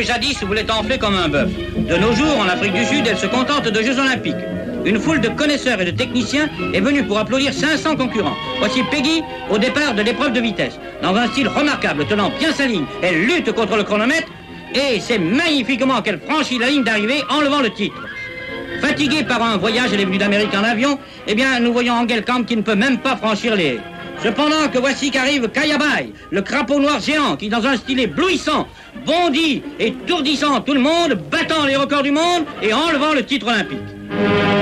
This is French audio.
jadis voulait enfler comme un bœuf. De nos jours, en Afrique du Sud, elle se contente de Jeux Olympiques. Une foule de connaisseurs et de techniciens est venue pour applaudir 500 concurrents. Voici Peggy au départ de l'épreuve de vitesse. Dans un style remarquable, tenant bien sa ligne, elle lutte contre le chronomètre et c'est magnifiquement qu'elle franchit la ligne d'arrivée en levant le titre. Fatiguée par un voyage, elle est venue d'Amérique en avion, eh bien, nous voyons Engelkamp qui ne peut même pas franchir les haies. Cependant que voici qu'arrive Kayabai, le crapaud noir géant qui, dans un style éblouissant, bondit et tourdissant tout le monde, battant les records du monde et enlevant le titre olympique.